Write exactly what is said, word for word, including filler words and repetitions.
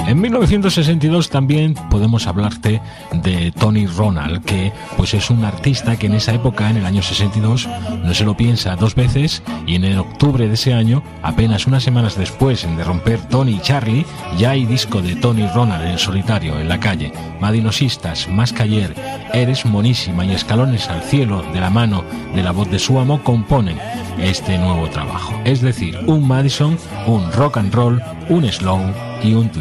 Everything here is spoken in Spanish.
En mil novecientos sesenta y dos también podemos hablarte de Tony Ronald, que pues es un artista que en esa época, en el año sesenta y dos, no se lo piensa dos veces, y en el octubre de ese año, apenas unas semanas después de romper Tony y Charlie, ya hay disco de Tony Ronald en solitario, en la calle. Madinosistas, Más que ayer, Eres monísima y Escalones al cielo, de la mano de la voz de su amo, componen este nuevo trabajo. Es decir, un Madison, un rock and roll, un slow y un twist.